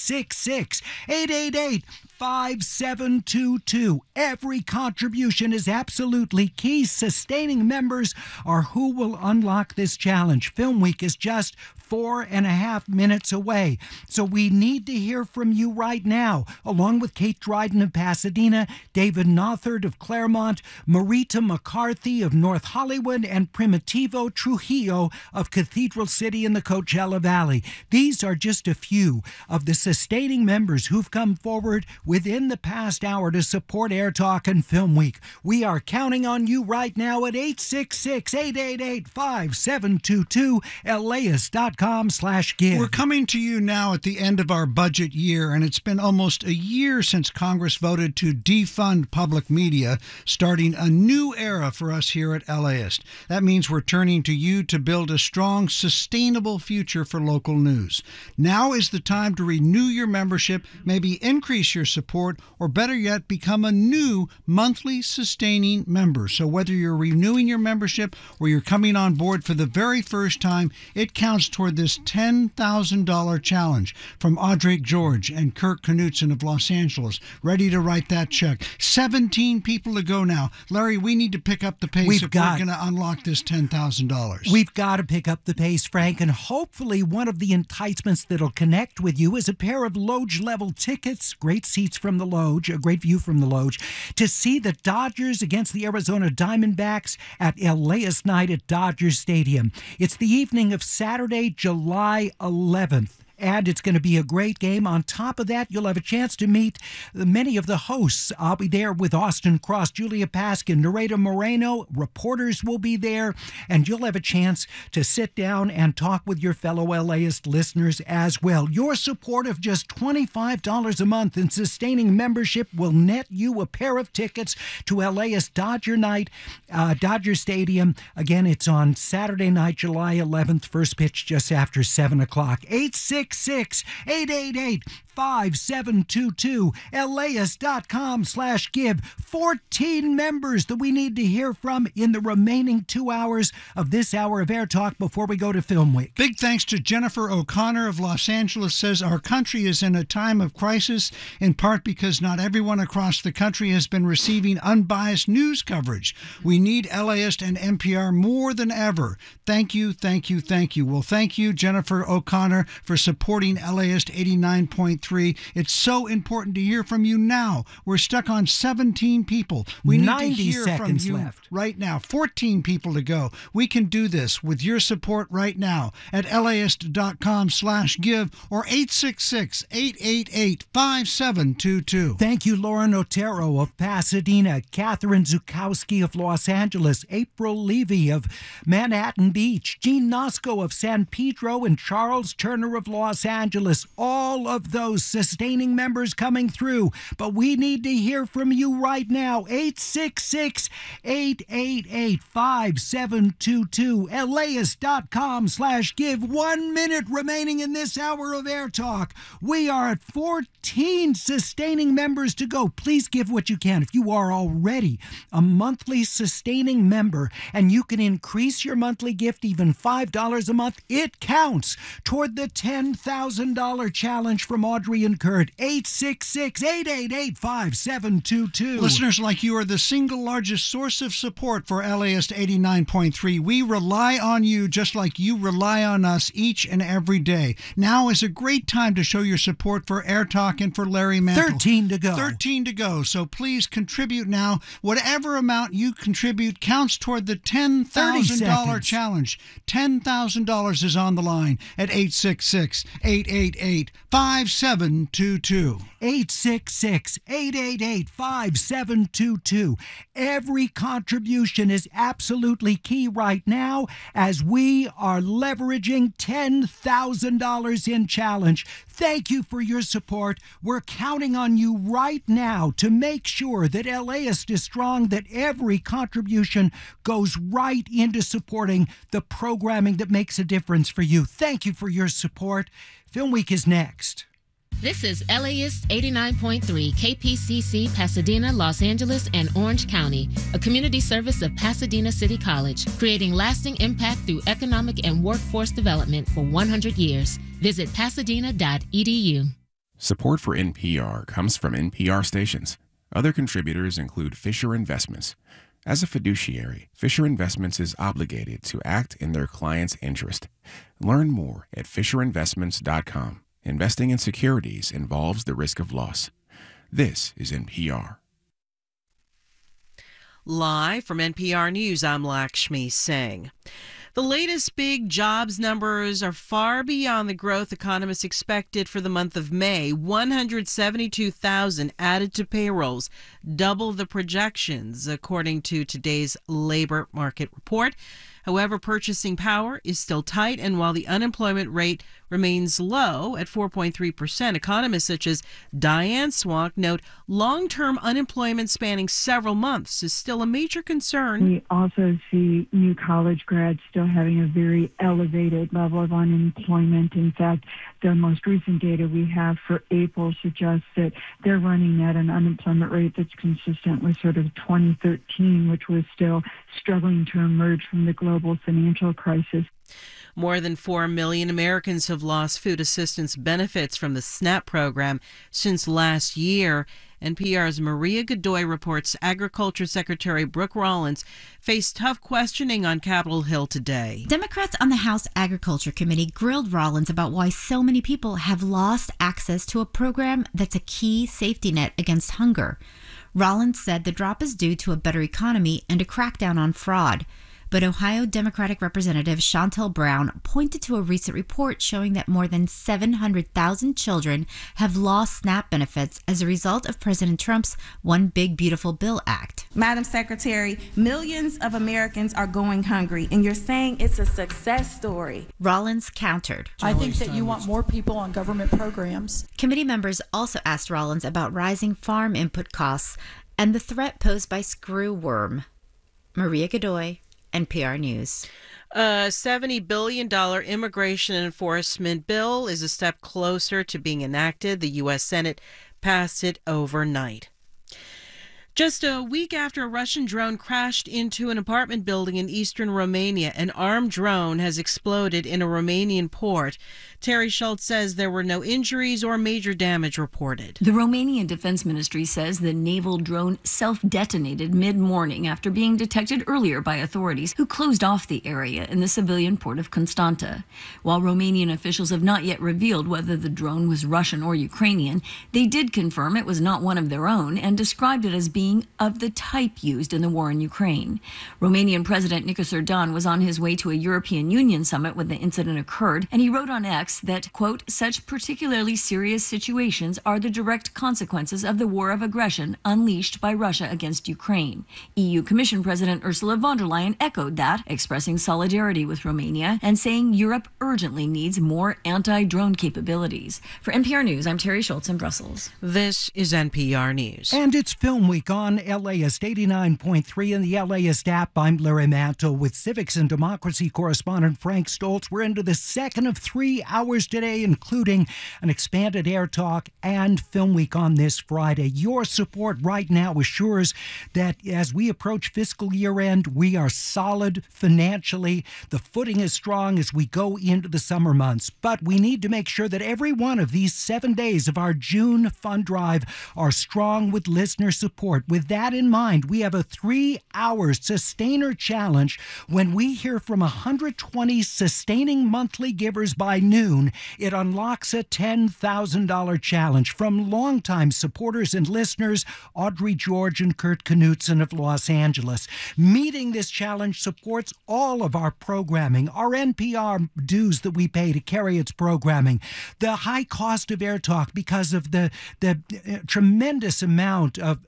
866-888-5722. Every contribution is absolutely key. Sustaining members are who will unlock this challenge. Film Week is just 4.5 minutes away. So we need to hear from you right now, along with Kate Dryden of Pasadena, David Nothard of Claremont, Marita McCarthy of North Hollywood, and Primitivo Trujillo of Cathedral City in the Coachella Valley. These are just a few of the sustaining members who've come forward within the past hour to support Air Talk and Film Week. We are counting on you right now at 866-888-5722, LAist.com/give. We're coming to you now at the end of our budget year, and it's been almost a year since Congress voted to defund public media, starting a new era for us here at LAist. That means we're turning to you to build a strong, sustainable future for local news. Now is the time to renew your membership, maybe increase your support, or better yet, become a new monthly sustaining member. So whether you're renewing your membership or you're coming on board for the very first time, it counts toward this $10,000 challenge from Audrey George and Kurt Knutson of Los Angeles, ready to write that check. 17 people to go now. Larry, we need to pick up the pace if we're going to unlock this $10,000. We've got to pick up the pace, Frank, and hopefully one of the enticements that'll connect with you is a pair of Loge-level tickets, great seats from the Loge, a great view from the Loge, to see the Dodgers against the Arizona Diamondbacks at LAist Night at Dodger Stadium. It's the evening of Saturday, July 11th. And it's going to be a great game. On top of that, you'll have a chance to meet many of the hosts. I'll be there with Austin Cross, Julia Paskin, Nareda Moreno. Reporters will be there. And you'll have a chance to sit down and talk with your fellow LAist listeners as well. Your support of just $25 a month in sustaining membership will net you a pair of tickets to LAist Dodger Night, Dodger Stadium. Again, it's on Saturday night, July 11th. First pitch just after 7 o'clock. 866-888-5722, LAist.com/give. 14 members that we need to hear from in the remaining 2 hours of this hour of Air Talk before we go to Film Week. Big thanks to Jennifer O'Connor of Los Angeles. Says our country is in a time of crisis, in part because not everyone across the country has been receiving unbiased news coverage. We need LAist and NPR more than ever. Thank you, thank you, thank you. Well, thank you, Jennifer O'Connor, for supporting LAist 89.3. It's so important to hear from you now. We're stuck on 17 people. We need 90 to hear from you left. Right now. 14 people to go. We can do this with your support right now at LAist.com/give or 866-888-5722. Thank you, Lauren Otero of Pasadena, Catherine Zukowski of Los Angeles, April Levy of Manhattan Beach, Gene Nosko of San Pedro, and Charles Turner of Los Angeles. All of those sustaining members coming through. But we need to hear from you right now. 866-888-5722. LAist.com/give. 1 minute remaining in this hour of Air Talk. We are at 14 sustaining members to go. Please give what you can. If you are already a monthly sustaining member and you can increase your monthly gift even $5 a month, it counts toward the $10,000 challenge from Audrey and Kurt. 866-888-5722. Listeners like you are the single largest source of support for LAist 89.3. We rely on you just like you rely on us each and every day. Now is a great time to show your support for Air Talk and for Larry Mantle. 13 to go. 13 to go. So please contribute now. Whatever amount you contribute counts toward the $10,000 challenge. $10,000 is on the line at 866-888-5722. 866-888-5722. Every contribution is absolutely key right now as we are leveraging $10,000 in challenge. Thank you for your support. We're counting on you right now to make sure that LAist is strong, that every contribution goes right into supporting the programming that makes a difference for you. Thank you for your support. Film Week is next. This is LAist 89.3 KPCC, Pasadena, Los Angeles, and Orange County, a community service of Pasadena City College, creating lasting impact through economic and workforce development for 100 years. Visit pasadena.edu. Support for NPR comes from NPR stations. Other contributors include Fisher Investments. As a fiduciary, Fisher Investments is obligated to act in their client's interest. Learn more at FisherInvestments.com. Investing in securities involves the risk of loss. This is NPR. Live from NPR News, I'm Lakshmi Singh. The latest big jobs numbers are far beyond the growth economists expected for the month of May. 172,000 added to payrolls, double the projections, according to today's labor market report. However, purchasing power is still tight, and while the unemployment rate remains low at 4.3%, economists such as Diane Swonk note long-term unemployment spanning several months is still a major concern. We also see new college grads still having a very elevated level of unemployment. In fact, the most recent data we have for April suggests that they're running at an unemployment rate that's consistent with sort of 2013, which was still struggling to emerge from the global financial crisis. More than 4 million Americans have lost food assistance benefits from the SNAP program since last year. NPR's Maria Godoy reports Agriculture Secretary Brooke Rollins faced tough questioning on Capitol Hill today. Democrats on the House Agriculture Committee grilled Rollins about why so many people have lost access to a program that's a key safety net against hunger. Rollins said the drop is due to a better economy and a crackdown on fraud. But Ohio Democratic Representative Shontel Brown pointed to a recent report showing that more than 700,000 children have lost SNAP benefits as a result of President Trump's One Big Beautiful Bill Act. Madam Secretary, millions of Americans are going hungry, and you're saying it's a success story. Rollins countered. I think that you want more people on government programs. Committee members also asked Rollins about rising farm input costs and the threat posed by screwworm. Maria Godoy, NPR News. A $70 billion immigration enforcement bill is a step closer to being enacted. The U.S. Senate passed it overnight. Just a week after a Russian drone crashed into an apartment building in eastern Romania, an armed drone has exploded in a Romanian port. Terry Schultz says there were no injuries or major damage reported. The Romanian Defense Ministry says the naval drone self-detonated mid-morning after being detected earlier by authorities who closed off the area in the civilian port of Constanta. While Romanian officials have not yet revealed whether the drone was Russian or Ukrainian, they did confirm it was not one of their own and described it as being of the type used in the war in Ukraine. Romanian President Nicos Erdogan was on his way to a European Union summit when the incident occurred, and he wrote on X that, quote, such particularly serious situations are the direct consequences of the war of aggression unleashed by Russia against Ukraine. EU Commission President Ursula von der Leyen echoed that, expressing solidarity with Romania and saying Europe urgently needs more anti-drone capabilities. For NPR News, I'm Terry Schultz in Brussels. This is NPR News. And it's Film Week on LAist 89.3 and the LAist app. I'm Larry Mantle with Civics and Democracy correspondent Frank Stoltz. We're into the second of 3 hours today, including an expanded Air Talk and Film Week on this Friday. Your support right now assures that as we approach fiscal year end, we are solid financially. The footing is strong as we go into the summer months. But we need to make sure that every one of these 7 days of our June fund drive are strong with listener support. With that in mind, we have a 3-hour sustainer challenge. When we hear from 120 sustaining monthly givers by noon, it unlocks a $10,000 challenge from longtime supporters and listeners, Audrey George and Kurt Knutson of Los Angeles. Meeting this challenge supports all of our programming, our NPR dues that we pay to carry its programming, the high cost of Air Talk because of the tremendous amount of human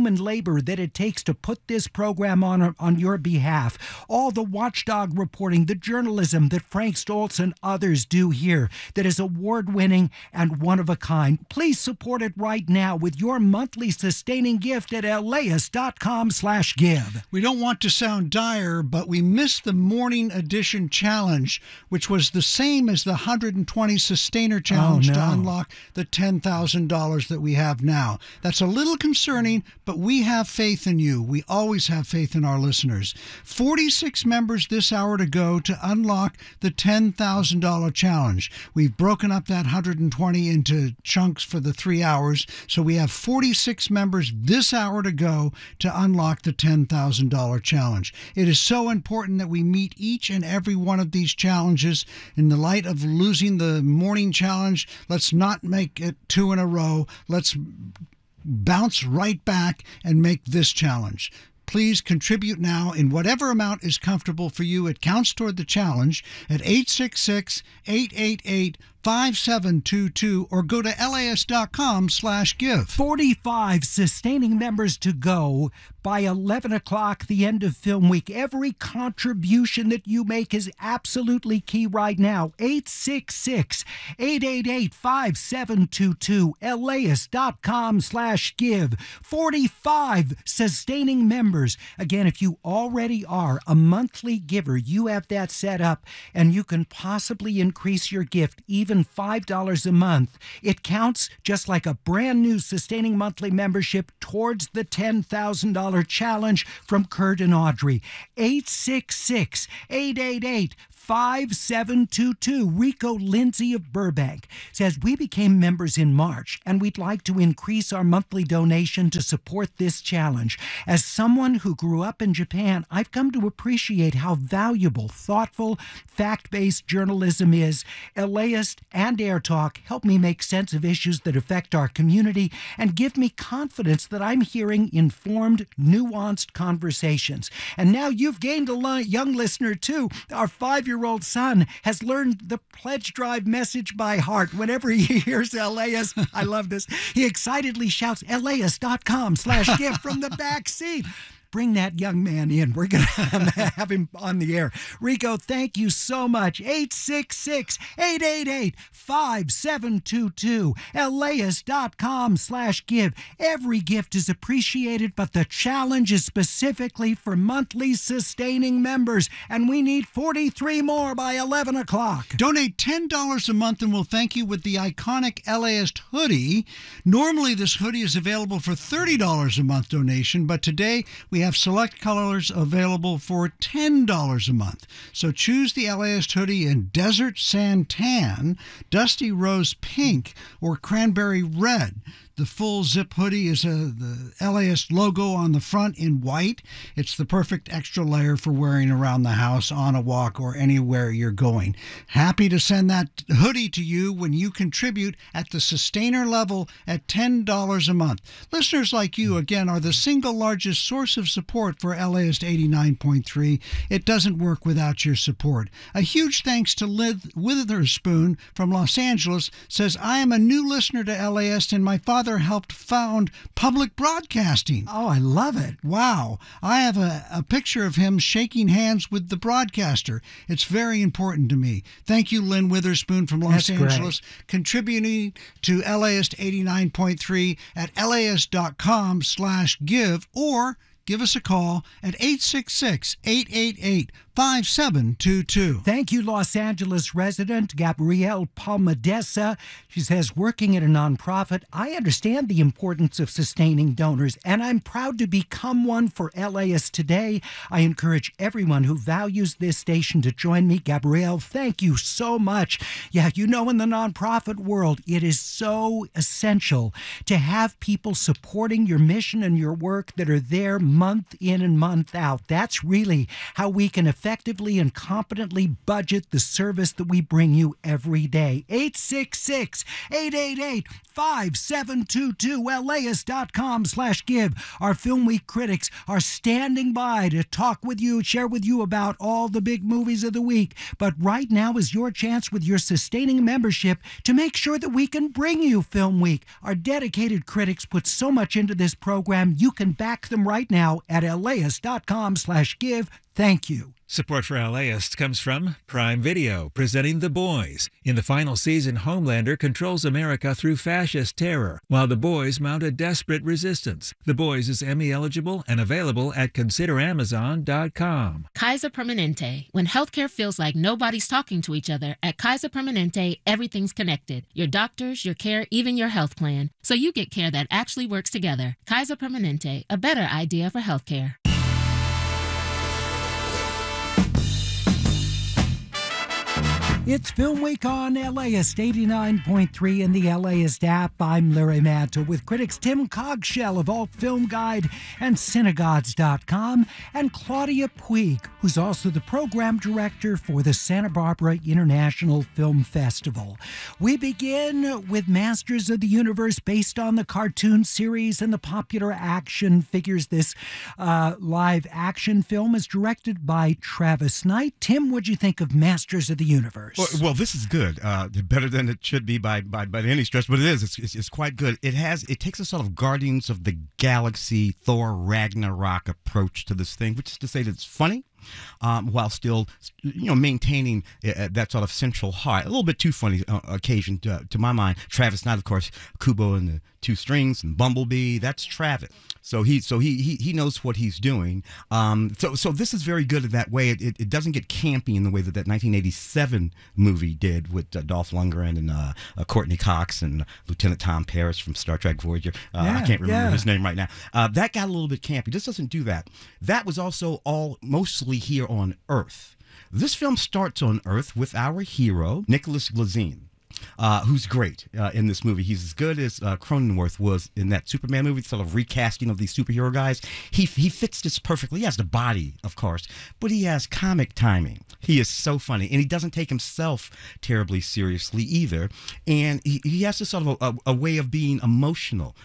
human labor that it takes to put this program on your behalf, all the watchdog reporting, the journalism that Frank Stoltz and others do here that is award-winning and one of a kind. Please support it right now with your monthly sustaining gift at LAist.com/give. We don't want to sound dire, but we missed the morning edition challenge, which was the same as the 120 sustainer challenge to unlock the $10,000 that we have now. That's a little concerning, but we have faith in you. We always have faith in our listeners. 46 members this hour to go to unlock the $10,000 challenge. We've broken up that 120 into chunks for the 3 hours, so we have 46 members this hour to go to unlock the $10,000 challenge. It is so important that we meet each and every one of these challenges. In the light of losing the morning challenge, let's not make it 2 in a row. Let's bounce right back and make this challenge. Please contribute now in whatever amount is comfortable for you. It counts toward the challenge at 866-888-5722 or go to LAist.com/give. 45 sustaining members to go by 11 o'clock, the end of film week. Every contribution that you make is absolutely key right now. 866-888-5722, LAist.com/give. 45 sustaining members. Again, if you already are a monthly giver, you have that set up, and you can possibly increase your gift even $5 a month. It counts just like a brand new sustaining monthly membership towards the $10,000 challenge from Kurt and Audrey. 866-888-5722. Rico Lindsay of Burbank says, we became members in March and we'd like to increase our monthly donation to support this challenge. As someone who grew up in Japan, I've come to appreciate how valuable, thoughtful, fact-based journalism is. LAist and Air Talk help me make sense of issues that affect our community and give me confidence that I'm hearing informed, nuanced conversations. And now you've gained a young listener too. Our 5-year-old son has learned the pledge drive message by heart. Whenever he hears LAist, I love this, he excitedly shouts LAist.com/give from the back seat. Bring that young man in. We're going to have him on the air. Rico, thank you so much. 866-888-5722. LAist.com/give. Every gift is appreciated, but the challenge is specifically for monthly sustaining members, and we need 43 more by 11 o'clock. Donate $10 a month and we'll thank you with the iconic LAist hoodie. Normally, this hoodie is available for $30 a month donation, but today we have select colors available for $10 a month. So choose the LAist hoodie in Desert Sand Tan, Dusty Rose Pink, or Cranberry Red. The full zip hoodie is the LAist logo on the front in white. It's the perfect extra layer for wearing around the house, on a walk, or anywhere you're going. Happy to send that hoodie to you when you contribute at the sustainer level at $10 a month. Listeners like you, again, are the single largest source of support for LAist 89.3. It doesn't work without your support. A huge thanks to Liz Witherspoon from Los Angeles says, I am a new listener to LAist and my father helped found public broadcasting. Oh, I love it. Wow. I have a picture of him shaking hands with the broadcaster. It's very important to me. Thank you, Lynn Witherspoon from Los Angeles, contributing to LAist 89.3 at LAist.com/give, or give us a call at 866-888-5722. Thank you, Los Angeles resident Gabrielle Palmadessa. She says, working at a nonprofit, I understand the importance of sustaining donors, and I'm proud to become one for LAist today. I encourage everyone who values this station to join me. Gabrielle, thank you so much. Yeah, you know, in the nonprofit world, it is so essential to have people supporting your mission and your work that are there month in and month out. That's really how we can effectively effectively and competently budget the service that we bring you every day. 866-888-5722, LAist.com/give. Our Film Week critics are standing by to talk with you, share with you about all the big movies of the week. But right now is your chance with your sustaining membership to make sure that we can bring you Film Week. Our dedicated critics put so much into this program, you can back them right now at LAist.com/give. Thank you. Support for LAist comes from Prime Video, presenting The Boys. In the final season, Homelander controls America through fascist terror, while the boys mount a desperate resistance. The Boys is Emmy eligible and available at consideramazon.com. Kaiser Permanente. When healthcare feels like nobody's talking to each other, at Kaiser Permanente, everything's connected. Your doctors, your care, even your health plan. So you get care that actually works together. Kaiser Permanente, a better idea for healthcare. It's Film Week on LAist 89.3 in the LAist app. I'm Larry Mantle with critics Tim Cogshell of Alt Film Guide and Synagogues.com and Claudia Puig, who's also the program director for the Santa Barbara International Film Festival. We begin with Masters of the Universe, based on the cartoon series and the popular action figures. This live action film is directed by Travis Knight. Tim, what'd you think of Masters of the Universe? Well, this is good. Better than it should be by any stretch, but it is. It's quite good. It takes a sort of Guardians of the Galaxy, Thor Ragnarok approach to this thing, which is to say that it's funny, while still, maintaining that sort of central heart. A little bit too funny occasion to my mind. Travis Knight, of course, Kubo and the Two Strings and Bumblebee. That's Travis. So he knows what he's doing. So this is very good in that way. It doesn't get campy in the way that 1987 movie did with Dolph Lundgren and Courtney Cox and Lieutenant Tom Paris from Star Trek Voyager. I can't remember his name right now. That got a little bit campy. This doesn't do that. That was also mostly here on Earth. This film starts on Earth with our hero, Nicholas Glazine. Who's great in this movie. He's as good as Cronenworth was in that Superman movie, sort of recasting of these superhero guys. He fits this perfectly. He has the body, of course, but he has comic timing. He is so funny, and he doesn't take himself terribly seriously either. And he has this sort of a way of being emotional